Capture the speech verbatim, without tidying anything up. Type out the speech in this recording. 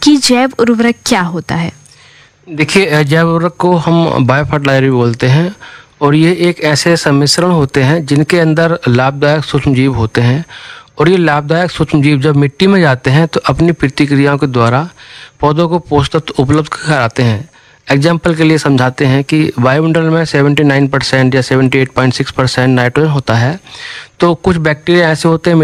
कि जैव उर्वरक क्या होता है? देखिए, जैव उर्वरक को हम बायो फर्टिलाइजर भी बोलते हैं और ये एक ऐसे सम्मिश्रण होते हैं जिनके अंदर लाभदायक सूक्ष्मजीव होते हैं और ये लाभदायक सूक्ष्मजीव जब मिट्टी में जाते हैं तो अपनी प्रतिक्रियाओं के द्वारा पौधों को पोषक तत्व उपलब्ध कराते हैं। एग्जाम्पल के लिए समझाते हैं कि वायुमंडल में उन्यासी परसेंट या अठहत्तर पॉइंट छह परसेंट नाइट्रोजन होता है, तो कुछ बैक्टीरिया ऐसे होते हैं